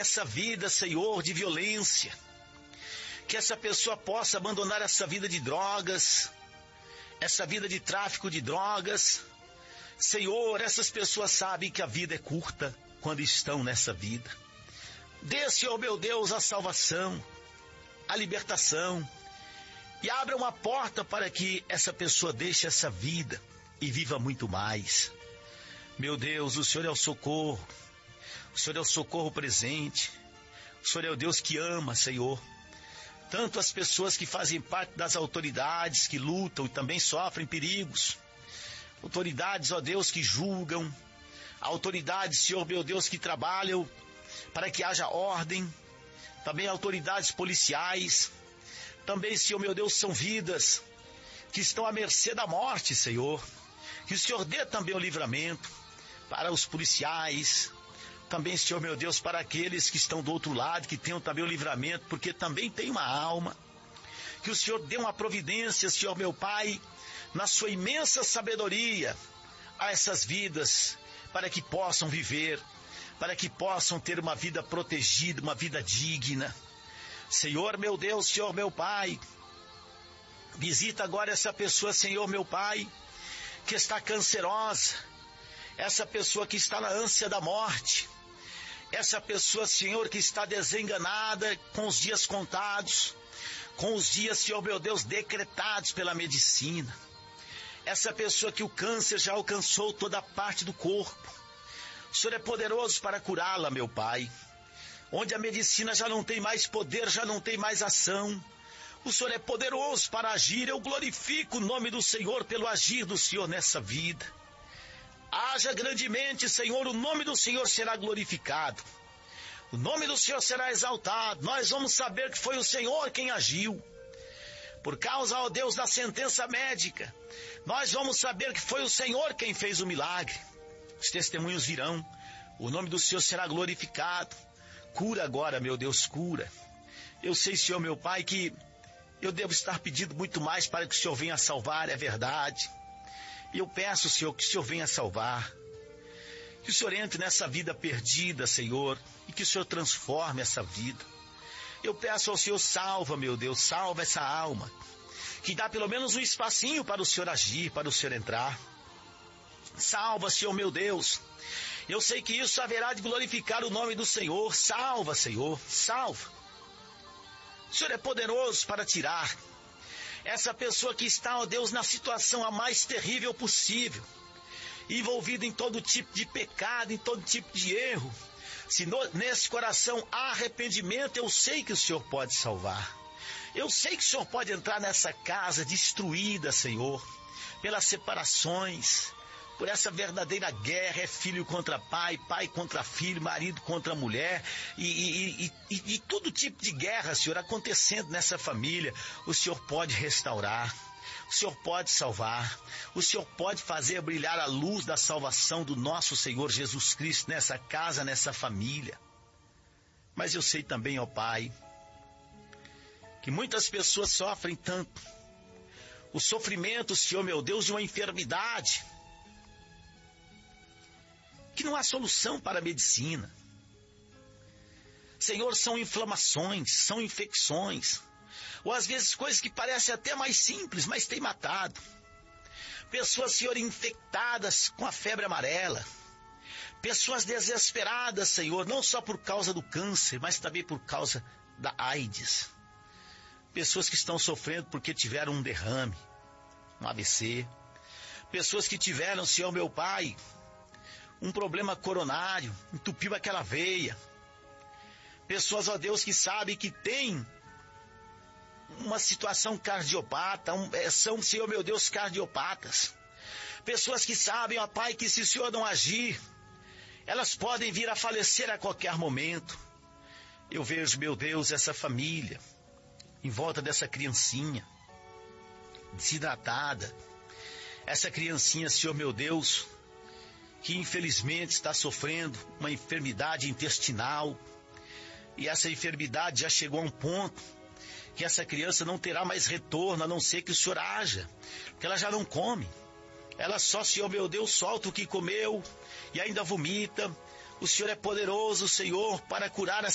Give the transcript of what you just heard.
essa vida, Senhor, de violência. Que essa pessoa possa abandonar essa vida de drogas, essa vida de tráfico de drogas. Senhor, essas pessoas sabem que a vida é curta quando estão nessa vida. Dê, Senhor meu Deus, a salvação, a libertação, e abra uma porta para que essa pessoa deixe essa vida e viva muito mais. Meu Deus, o Senhor é o socorro, o Senhor é o socorro presente, o Senhor é o Deus que ama, Senhor. Tanto as pessoas que fazem parte das autoridades, que lutam e também sofrem perigos. Autoridades, ó Deus, que julgam. Autoridades, Senhor meu Deus, que trabalham para que haja ordem. Também autoridades policiais. Também, Senhor meu Deus, são vidas que estão à mercê da morte, Senhor. Que o Senhor dê também o livramento para os policiais. Também, Senhor meu Deus, para aqueles que estão do outro lado, que tenham também o livramento, porque também tem uma alma. Que o Senhor dê uma providência, Senhor meu Pai, na sua imensa sabedoria, a essas vidas, para que possam viver, para que possam ter uma vida protegida, uma vida digna. Senhor meu Deus, Senhor meu Pai, visita agora essa pessoa, Senhor meu Pai, que está cancerosa, essa pessoa que está na ânsia da morte, essa pessoa, Senhor, que está desenganada, com os dias contados, com os dias, Senhor meu Deus, decretados pela medicina. Essa pessoa que o câncer já alcançou toda a parte do corpo. O Senhor é poderoso para curá-la, meu Pai. Onde a medicina já não tem mais poder, já não tem mais ação, o Senhor é poderoso para agir. Eu glorifico o nome do Senhor pelo agir do Senhor nessa vida. Haja grandemente, Senhor, o nome do Senhor será glorificado. O nome do Senhor será exaltado. Nós vamos saber que foi o Senhor quem agiu. Por causa, ó Deus, da sentença médica, nós vamos saber que foi o Senhor quem fez o milagre. Os testemunhos virão. O nome do Senhor será glorificado. Cura agora, meu Deus, cura. Eu sei, Senhor, meu Pai, que eu devo estar pedindo muito mais para que o Senhor venha salvar, é verdade. E eu peço, Senhor, que o Senhor venha salvar. Que o Senhor entre nessa vida perdida, Senhor, e que o Senhor transforme essa vida. Eu peço ao Senhor, salva, meu Deus, salva essa alma. Que dá pelo menos um espacinho para o Senhor agir, para o Senhor entrar. Salva, Senhor, meu Deus. Eu sei que isso haverá de glorificar o nome do Senhor. Salva, Senhor, salva. O Senhor é poderoso para tirar essa pessoa que está, ó Deus, na situação a mais terrível possível, envolvida em todo tipo de pecado, em todo tipo de erro. Se nesse coração há arrependimento, eu sei que o Senhor pode salvar. Eu sei que o Senhor pode entrar nessa casa destruída, Senhor, pelas separações, por essa verdadeira guerra, é filho contra pai, pai contra filho, marido contra mulher, e todo tipo de guerra, Senhor, acontecendo nessa família. O Senhor pode restaurar, o Senhor pode salvar, o Senhor pode fazer brilhar a luz da salvação do nosso Senhor Jesus Cristo nessa casa, nessa família. Mas eu sei também, ó Pai, que muitas pessoas sofrem tanto, o sofrimento, Senhor meu Deus, de uma enfermidade, que não há solução para a medicina. Senhor, são inflamações, são infecções, ou às vezes coisas que parecem até mais simples, mas têm matado. Pessoas, Senhor, infectadas com a febre amarela. Pessoas desesperadas, Senhor, não só por causa do câncer, mas também por causa da AIDS. Pessoas que estão sofrendo porque tiveram um derrame, um AVC. Pessoas que tiveram, Senhor meu Pai, um problema coronário, entupiu aquela veia. Pessoas, ó Deus, que sabem que tem uma situação cardiopata, são, Senhor meu Deus, cardiopatas. Pessoas que sabem, ó Pai, que se o Senhor não agir, elas podem vir a falecer a qualquer momento. Eu vejo, meu Deus, essa família em volta dessa criancinha desidratada. Essa criancinha, Senhor meu Deus, que infelizmente está sofrendo uma enfermidade intestinal, e essa enfermidade já chegou a um ponto que essa criança não terá mais retorno, a não ser que o Senhor haja, porque ela já não come, ela só, Senhor meu Deus, solta o que comeu e ainda vomita. O Senhor é poderoso, Senhor, para curar